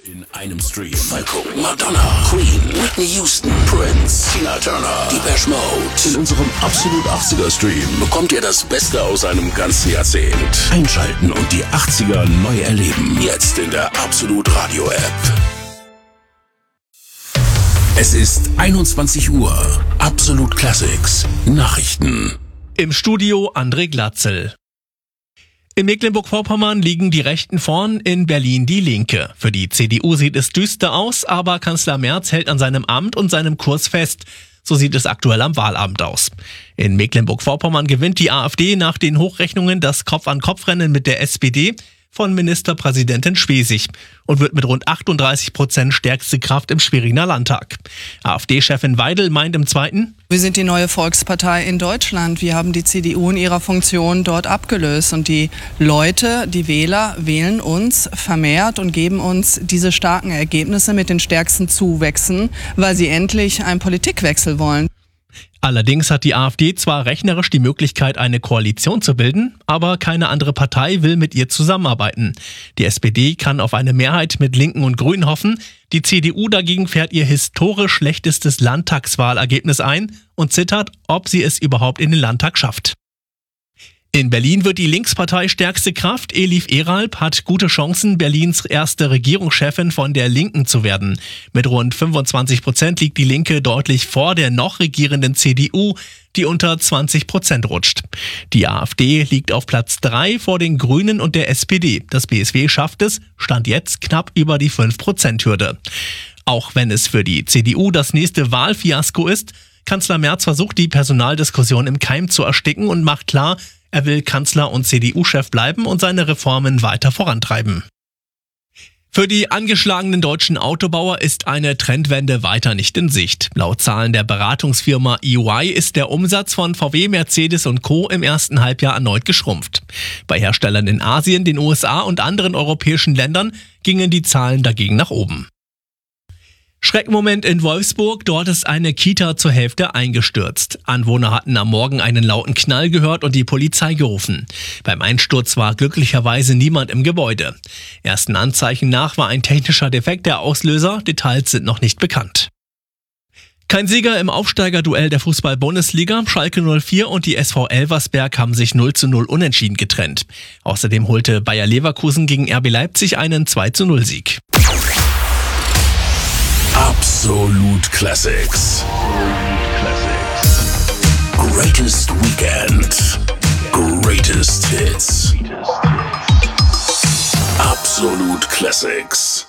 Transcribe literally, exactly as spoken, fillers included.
In einem Stream. Falco, Madonna, Queen, Whitney Houston, Prince, Tina Turner, Depeche Mode. In unserem Absolut achtziger Stream bekommt ihr das Beste aus einem ganzen Jahrzehnt. Einschalten und die achtziger neu erleben. Jetzt in der Absolut Radio App. Es ist einundzwanzig Uhr. Absolut Classics. Nachrichten. Im Studio André Glatzel. In Mecklenburg-Vorpommern liegen die Rechten vorn, in Berlin die Linke. Für die C D U sieht es düster aus, aber Kanzler Merz hält an seinem Amt und seinem Kurs fest. So sieht es aktuell am Wahlabend aus. In Mecklenburg-Vorpommern gewinnt die AfD nach den Hochrechnungen das Kopf-an-Kopf-Rennen mit der S P D von Ministerpräsidentin Schwesig und wird mit rund achtunddreißig Prozent stärkste Kraft im Schweriner Landtag. AfD-Chefin Weidel meint im Zweiten: Wir sind die neue Volkspartei in Deutschland. Wir haben die C D U in ihrer Funktion dort abgelöst. Und die Leute, die Wähler, wählen uns vermehrt und geben uns diese starken Ergebnisse mit den stärksten Zuwächsen, weil sie endlich einen Politikwechsel wollen. Allerdings hat die AfD zwar rechnerisch die Möglichkeit, eine Koalition zu bilden, aber keine andere Partei will mit ihr zusammenarbeiten. Die S P D kann auf eine Mehrheit mit Linken und Grünen hoffen. Die C D U dagegen fährt ihr historisch schlechtestes Landtagswahlergebnis ein und zittert, ob sie es überhaupt in den Landtag schafft. In Berlin wird die Linkspartei stärkste Kraft. Elif Eralb hat gute Chancen, Berlins erste Regierungschefin von der Linken zu werden. Mit rund fünfundzwanzig Prozent liegt die Linke deutlich vor der noch regierenden C D U, die unter zwanzig Prozent rutscht. Die AfD liegt auf Platz drei vor den Grünen und der S P D. Das B S W schafft es, stand jetzt knapp über die fünf Prozent Hürde. Auch wenn es für die C D U das nächste Wahlfiasko ist, Kanzler Merz versucht, die Personaldiskussion im Keim zu ersticken und macht klar, er will Kanzler und C D U-Chef bleiben und seine Reformen weiter vorantreiben. Für die angeschlagenen deutschen Autobauer ist eine Trendwende weiter nicht in Sicht. Laut Zahlen der Beratungsfirma E Y ist der Umsatz von V W, Mercedes und Co. im ersten Halbjahr erneut geschrumpft. Bei Herstellern in Asien, den U S A und anderen europäischen Ländern gingen die Zahlen dagegen nach oben. Schreckmoment in Wolfsburg, dort ist eine Kita zur Hälfte eingestürzt. Anwohner hatten am Morgen einen lauten Knall gehört und die Polizei gerufen. Beim Einsturz war glücklicherweise niemand im Gebäude. Ersten Anzeichen nach war ein technischer Defekt der Auslöser, Details sind noch nicht bekannt. Kein Sieger im Aufsteigerduell der Fußball-Bundesliga. Schalke null vier und die S V Elversberg haben sich null zu null unentschieden getrennt. Außerdem holte Bayer Leverkusen gegen R B Leipzig einen zwei zu null Sieg. Absolut Classics. Greatest Weekend. Greatest Hits. Absolut Classics.